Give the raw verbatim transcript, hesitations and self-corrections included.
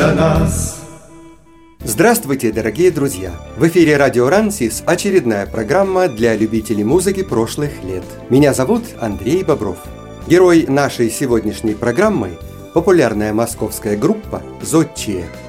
до нас. Здравствуйте, дорогие друзья! В эфире радио Рансис очередная программа для любителей музыки прошлых лет. Меня зовут Андрей Бобров. Герой нашей сегодняшней программы – популярная московская группа «Зодчие».